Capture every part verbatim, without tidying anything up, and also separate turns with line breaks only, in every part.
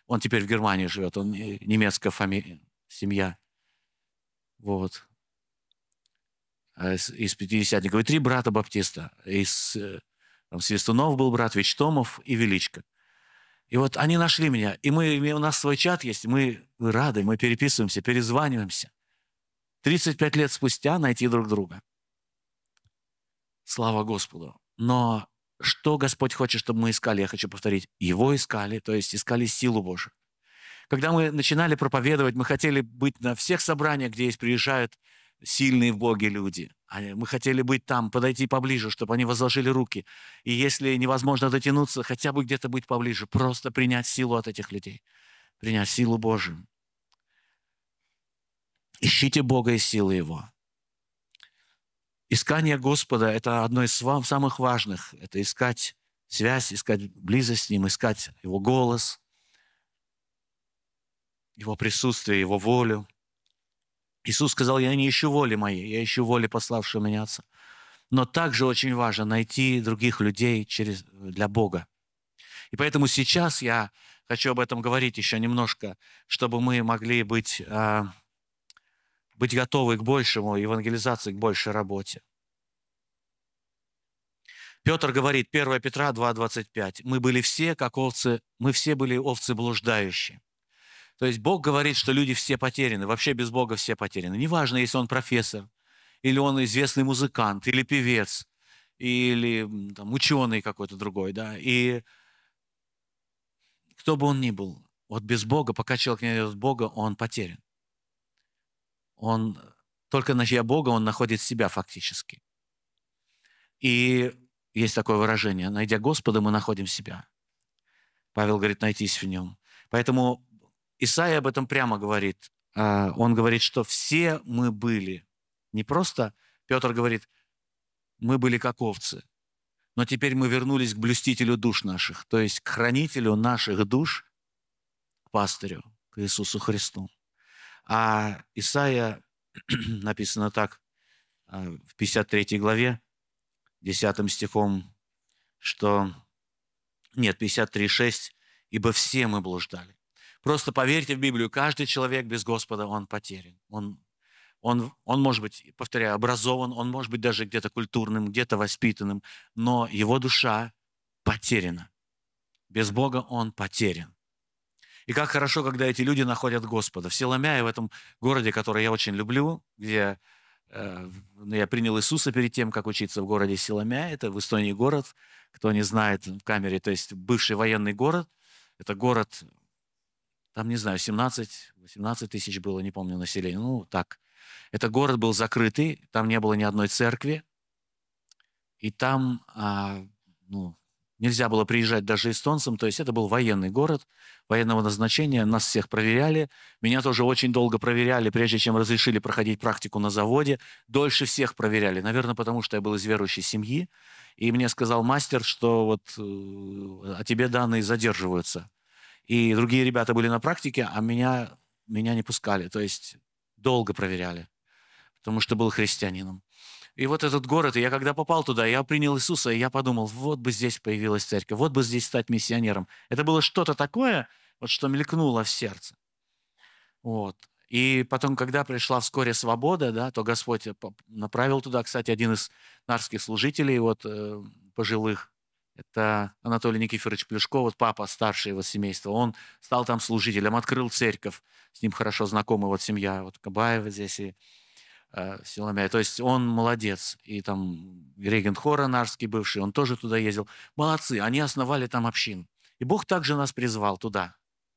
Он теперь в Германии живет, он э, немецкая фамилия, семья. Вот. А Из, из пятидесятников. И три брата баптиста. Из э, там, Свистунов был брат, Вечтомов и Величко. И вот они нашли меня. И мы, и у нас свой чат есть, мы, мы рады, мы переписываемся, перезваниваемся. тридцать пять лет спустя найти друг друга. Слава Господу. Но что Господь хочет, чтобы мы искали? Я хочу повторить. Его искали, то есть искали силу Божию. Когда мы начинали проповедовать, мы хотели быть на всех собраниях, где есть, приезжают сильные в Боге люди. А Мы хотели быть там, подойти поближе, чтобы они возложили руки. И если невозможно дотянуться, хотя бы где-то быть поближе, просто принять силу от этих людей, принять силу Божию. Ищите Бога и силы Его. Искание Господа – это одно из самых важных. Это искать связь, искать близость с Ним, искать Его голос, Его присутствие, Его волю. Иисус сказал: «Я не ищу воли моей, я ищу воли пославшего меня Отца». Но также очень важно найти других людей через, для Бога. И поэтому сейчас я хочу об этом говорить еще немножко, чтобы мы могли быть, э, быть готовы к большему, евангелизации, к большей работе. Петр говорит, первое Петра два двадцать пять, «Мы были все, как овцы, мы все были овцы блуждающие». То есть Бог говорит, что люди все потеряны, вообще без Бога все потеряны. Неважно, если он профессор, или он известный музыкант, или певец, или там, ученый какой-то другой, да, и кто бы он ни был, вот без Бога, пока человек не найдет Бога, он потерян. Он, только найдя Бога, он находит себя фактически. И есть такое выражение, найдя Господа, мы находим себя. Павел говорит, найтись в нем. Поэтому Исаия об этом прямо говорит. Он говорит, что все мы были. Не просто, Петр говорит, мы были как овцы, но теперь мы вернулись к блюстителю душ наших, то есть к хранителю наших душ, к пастырю, к Иисусу Христу. А Исаия написано так, в пятьдесят третьей главе, десятым стихом, что, нет, пятьдесят три шесть, «Ибо все мы блуждали». Просто поверьте в Библию, каждый человек без Господа, он потерян. Он, он, он может быть, повторяю, образован, он может быть даже где-то культурным, где-то воспитанным, но его душа потеряна. Без Бога он потерян. И как хорошо, когда эти люди находят Господа. В Силомяе, в этом городе, который я очень люблю, где э, я принял Иисуса перед тем, как учиться в городе Силомяе, это в Эстонии город, кто не знает, в камере, то есть бывший военный город, это город, там, не знаю, семнадцать-восемнадцать тысяч было, не помню, населения, ну, так. Это город был закрытый, там не было ни одной церкви, и там, а, ну, нельзя было приезжать даже эстонцам, то есть это был военный город, военного назначения, нас всех проверяли, меня тоже очень долго проверяли, прежде чем разрешили проходить практику на заводе, дольше всех проверяли, наверное, потому что я был из верующей семьи, и мне сказал мастер, что вот э, о тебе данные задерживаются. И другие ребята были на практике, а меня, меня не пускали, то есть долго проверяли, потому что был христианином. И вот этот город, и я когда попал туда, я принял Иисуса, и я подумал, вот бы здесь появилась церковь, вот бы здесь стать миссионером. Это было что-то такое, вот что мелькнуло в сердце. Вот. И потом, когда пришла вскоре свобода, да, то Господь направил туда, кстати, один из нарских служителей, вот, э, пожилых, это Анатолий Никифорович Плюшко, вот папа старший его семейства, он стал там служителем, открыл церковь, с ним хорошо знакомы вот семья, вот Кабаева здесь и э, Силомяя. То есть он молодец. И там регент хора нарский бывший, он тоже туда ездил. Молодцы, они основали там общину. И Бог также нас призвал туда.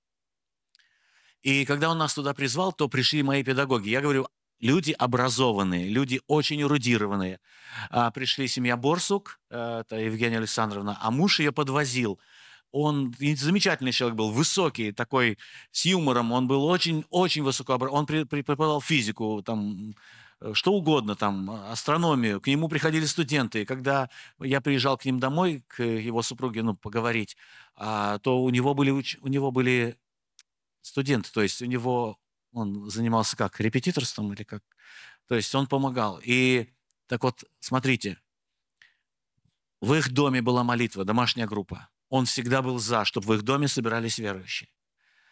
И когда Он нас туда призвал, то пришли мои педагоги. Я говорю, люди образованные, люди очень эрудированные. А, пришли семья Борсук, это Евгения Александровна, а муж ее подвозил. Он замечательный человек был, высокий, такой, с юмором. Он был очень-очень высокообразованный. Он преподавал физику, там, что угодно, там, астрономию. К нему приходили студенты. И когда я приезжал к ним домой, к его супруге, ну, поговорить, а, то у него были, у него были студенты, то есть у него, он занимался как, репетиторством или как, то есть он помогал. И так вот, смотрите, в их доме была молитва, домашняя группа. Он всегда был за, чтобы в их доме собирались верующие.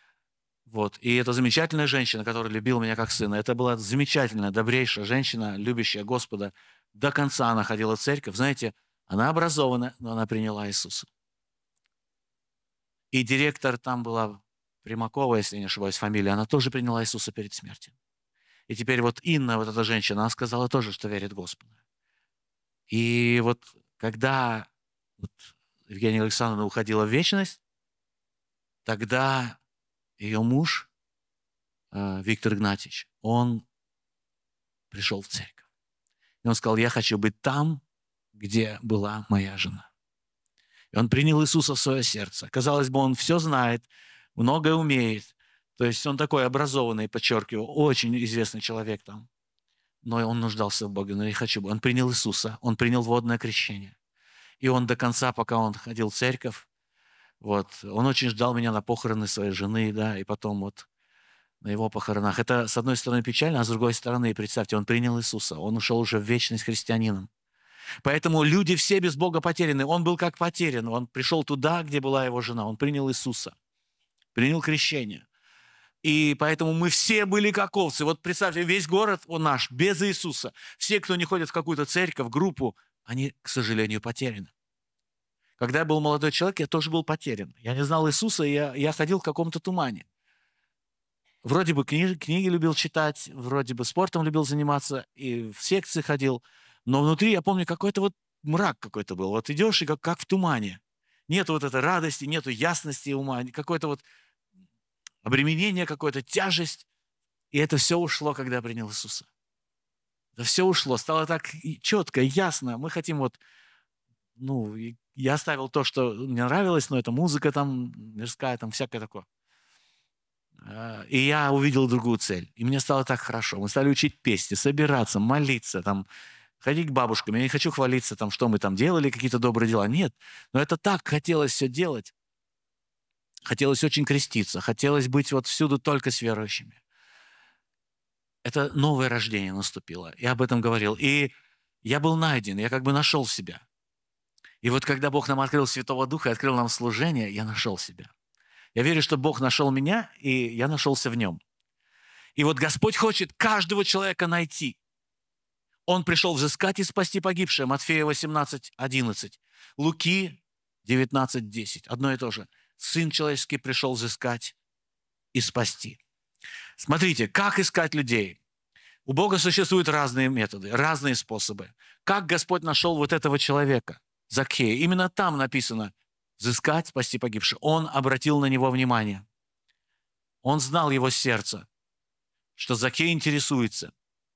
Вот. И эта замечательная женщина, которая любила меня как сына, это была замечательная, добрейшая женщина, любящая Господа. До конца она ходила в церковь. Знаете, она образованная, но она приняла Иисуса. И директор там была Примакова, если не ошибаюсь, фамилия, она тоже приняла Иисуса перед смертью. И теперь вот Инна, вот эта женщина, она сказала тоже, что верит в Господа. И вот когда вот Евгения Александровна уходила в вечность, тогда ее муж, э, Виктор Игнатьевич, он пришел в церковь. И он сказал, я хочу быть там, где была моя жена. И он принял Иисуса в свое сердце. Казалось бы, он все знает, многое умеет. То есть он такой образованный, подчеркиваю, очень известный человек там. Но он нуждался в Боге, но я хочу. Он принял Иисуса, он принял водное крещение. И он до конца, пока он ходил в церковь, вот, он очень ждал меня на похороны своей жены, да, и потом вот на его похоронах. Это, с одной стороны, печально, а с другой стороны, представьте, он принял Иисуса, он ушел уже в вечность христианином. Поэтому люди все без Бога потеряны. Он был как потерян. Он пришел туда, где была его жена. Он принял Иисуса, принял крещение. И поэтому мы все были как овцы. Вот представьте, весь город, он наш, без Иисуса. Все, кто не ходит в какую-то церковь, группу, они, к сожалению, потеряны. Когда я был молодой человек, я тоже был потерян. Я не знал Иисуса, и я, я ходил в каком-то тумане. Вроде бы книги, книги любил читать, вроде бы спортом любил заниматься, и в секции ходил. Но внутри, я помню, какой-то вот мрак какой-то был. Вот идешь, и как, как в тумане. Нету вот этой радости, нету ясности ума, какое-то вот обременение, какое-то тяжесть. И это все ушло, когда я принял Иисуса. Это все ушло, стало так четко, ясно. Мы хотим вот, ну, я оставил то, что мне нравилось, но это музыка там, мирская, там всякое такое. И я увидел другую цель. И мне стало так хорошо. Мы стали учить песни, собираться, молиться, там, ходить к бабушкам. Я не хочу хвалиться, там, что мы там делали, какие-то добрые дела. Нет. Но это так хотелось все делать. Хотелось очень креститься. Хотелось быть вот всюду только с верующими. Это новое рождение наступило. Я об этом говорил. И я был найден. Я как бы нашел себя. И вот когда Бог нам открыл Святого Духа и открыл нам служение, я нашел себя. Я верю, что Бог нашел меня, и я нашелся в нем. И вот Господь хочет каждого человека найти. Он пришел взыскать и спасти погибшее. Матфея восемнадцать, одиннадцать. Луки девятнадцать, десять. Одно и то же. Сын человеческий пришел взыскать и спасти. Смотрите, как искать людей. У Бога существуют разные методы, разные способы. Как Господь нашел вот этого человека, Закхея? Именно там написано взыскать, спасти погибших. Он обратил на него внимание. Он знал его сердце, что Закхей интересуется.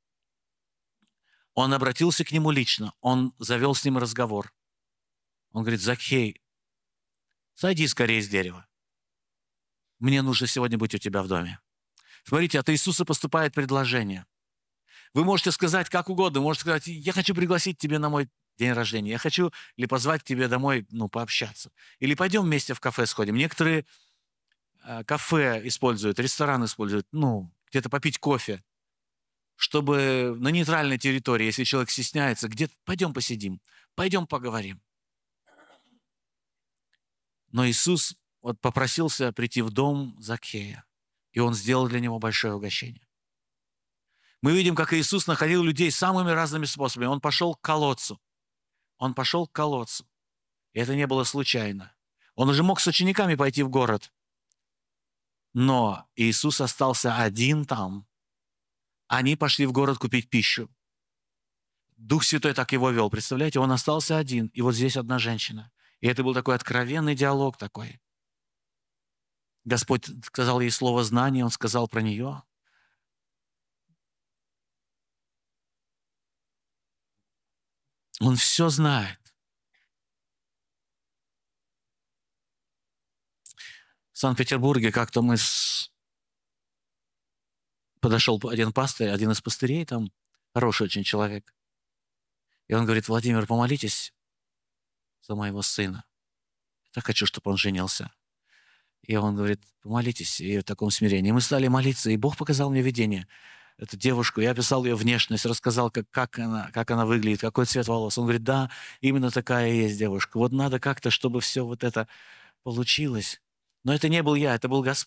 Он обратился к нему лично. Он завел с ним разговор. Он говорит, Закхей, сойди скорее с дерева. Мне нужно сегодня быть у тебя в доме. Смотрите, от Иисуса поступает предложение. Вы можете сказать как угодно. Вы можете сказать, я хочу пригласить тебя на мой день рождения. Я хочу или позвать к тебе домой, ну, пообщаться. Или пойдем вместе в кафе сходим. Некоторые э, кафе используют, рестораны используют, ну, где-то попить кофе, чтобы на нейтральной территории, если человек стесняется, где-то пойдем посидим, пойдем поговорим. Но Иисус вот попросился прийти в дом Закхея, и он сделал для него большое угощение. Мы видим, как Иисус находил людей самыми разными способами. Он пошел к колодцу. Он пошел к колодцу. И это не было случайно. Он уже мог с учениками пойти в город. Но Иисус остался один там. Они пошли в город купить пищу. Дух Святой так его вел. Представляете, он остался один. И вот здесь одна женщина. И это был такой откровенный диалог такой. Господь сказал ей слово знания, Он сказал про нее. Он все знает. В Санкт-Петербурге как-то мы с... подошел один пастырь, один из пастырей, там хороший очень человек. И он говорит, Владимир, помолитесь за моего сына. Я так хочу, чтобы он женился. И он говорит, помолитесь, и в таком смирении. И мы стали молиться, и Бог показал мне видение. Эту девушку, я описал ее внешность, рассказал, как, как, она, как она выглядит, какой цвет волос. Он говорит, да, именно такая и есть девушка. Вот надо как-то, чтобы все вот это получилось. Но это не был я, это был Господь.